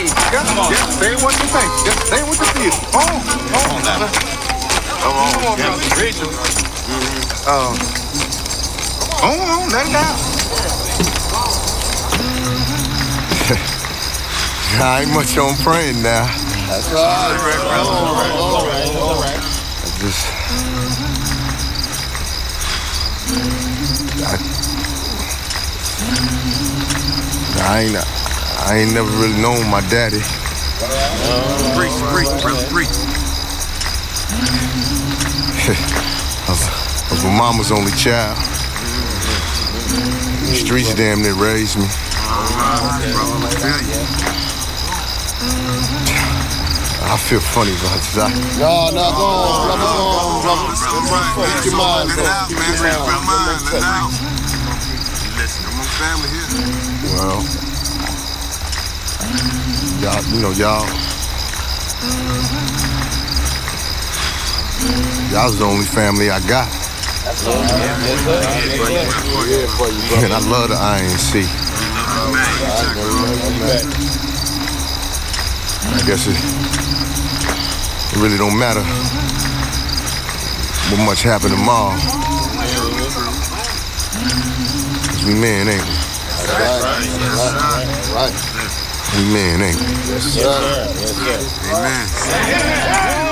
Just say what you think. Just say what you feel. Come on now. Come on, Rachel. Come on, let it out. I ain't much on praying now. That's right. All right. I ain't never really known my daddy. Preach, brother, preach. I was my mama's only child. The streets damn near raised me. I feel funny about this. No, go on, brother. Keep your mind, Let it out, man. Let it out. You listen, I'm on family here. Well, y'all's the only family I got. And I love the INC. I guess it really don't matter what much happened tomorrow. 'Cause we men, ain't we? Right. We men, ain't we? Yes, sir. Amen.